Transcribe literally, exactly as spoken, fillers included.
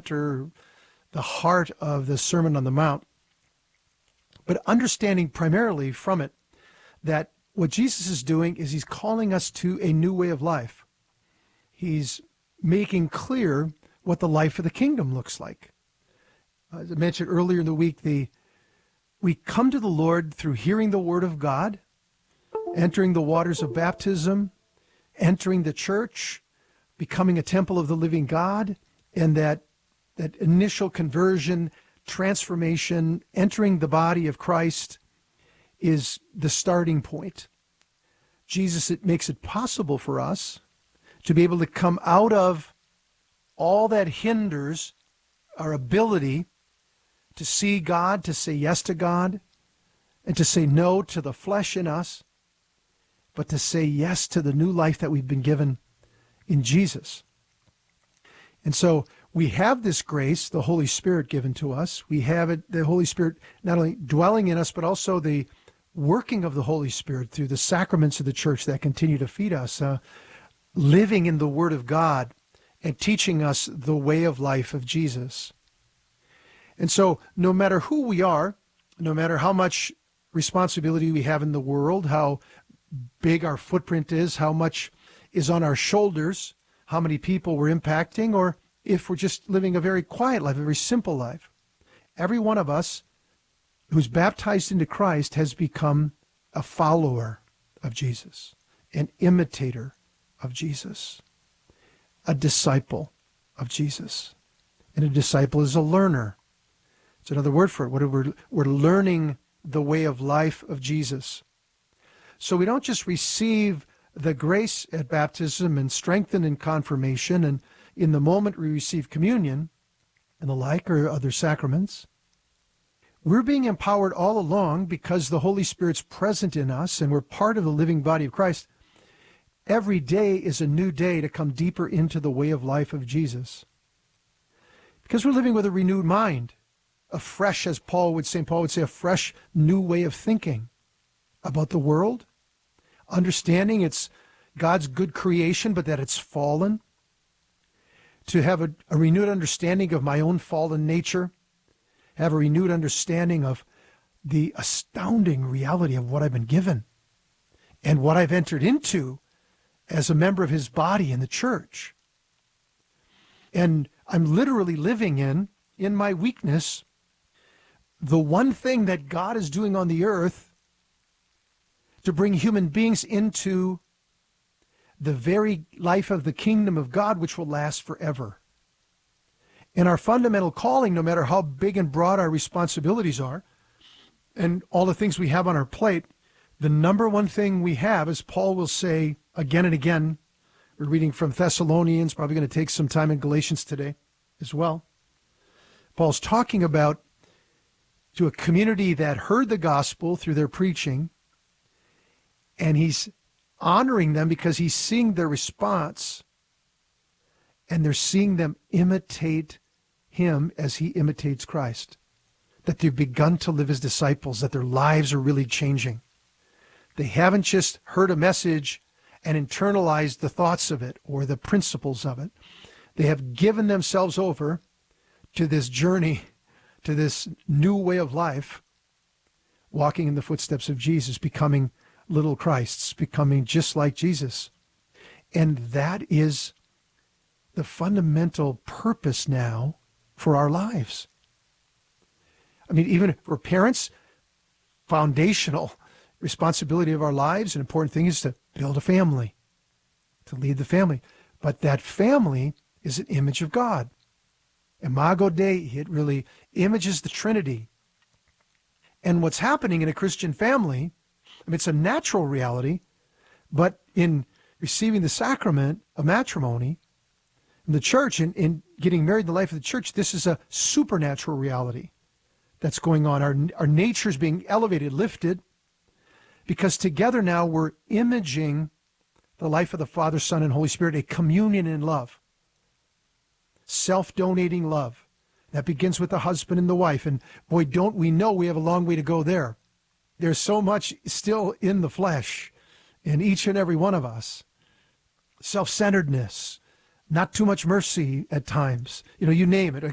center, the heart of the Sermon on the Mount, but understanding primarily from it that what Jesus is doing is he's calling us to a new way of life. He's making clear what the life of the kingdom looks like. As I mentioned earlier in the week, the we come to the Lord through hearing the word of God, entering the waters of baptism, entering the church, becoming a temple of the living God, and that, that initial conversion, transformation, entering the body of Christ is the starting point. Jesus, it makes it possible for us to be able to come out of all that hinders our ability to see God, to say yes to God, and to say no to the flesh in us, but to say yes to the new life that we've been given in Jesus. And so we have this grace, the Holy Spirit given to us. We have it, the Holy Spirit not only dwelling in us, but also the working of the Holy Spirit through the sacraments of the church that continue to feed us, uh, living in the Word of God and teaching us the way of life of Jesus. And so no matter who we are, no matter how much responsibility we have in the world, how big our footprint is, how much is on our shoulders, how many people we're impacting, or if we're just living a very quiet life, a very simple life, every one of us who's baptized into Christ has become a follower of Jesus, an imitator of Jesus, a disciple of Jesus. And a disciple is a learner. It's another word for it. What we're, we're learning the way of life of Jesus. So we don't just receive the grace at baptism and strengthen in confirmation, and in the moment we receive communion and the like, or other sacraments. We're being empowered all along because the Holy Spirit's present in us and we're part of the living body of Christ. Every day is a new day to come deeper into the way of life of Jesus. Because we're living with a renewed mind, a fresh, as Paul would say, Paul would say, a fresh new way of thinking about the world, understanding it's God's good creation, but that it's fallen, to have a, a renewed understanding of my own fallen nature, have a renewed understanding of the astounding reality of what I've been given and what I've entered into as a member of his body in the church. And I'm literally living in, in my weakness, the one thing that God is doing on the earth to bring human beings into the very life of the kingdom of God, which will last forever. And our fundamental calling, no matter how big and broad our responsibilities are, and all the things we have on our plate, the number one thing we have, as Paul will say again and again, we're reading from Thessalonians, probably going to take some time in Galatians today as well. Paul's talking about to a community that heard the gospel through their preaching, and he's honoring them because he's seeing their response, and they're seeing them imitate him as he imitates Christ, that they've begun to live as disciples, that their lives are really changing. They haven't just heard a message and internalized the thoughts of it or the principles of it. They have given themselves over to this journey, to this new way of life, walking in the footsteps of Jesus, becoming little Christs, becoming just like Jesus. And that is the fundamental purpose now for our lives. I mean, even for parents, foundational responsibility of our lives, an important thing is to build a family, to lead the family. But that family is an image of God. Imago Dei, it really images the Trinity. And what's happening in a Christian family, I mean, it's a natural reality, but in receiving the sacrament of matrimony in the church and in, in getting married in the life of the church, this is a supernatural reality that's going on. Our, our nature is being elevated, lifted, because together now we're imaging the life of the Father, Son, and Holy Spirit, a communion in love, self-donating love that begins with the husband and the wife. And boy, don't we know we have a long way to go there. There's so much still in the flesh in each and every one of us. Self-centeredness, not too much mercy at times. You know, you name it.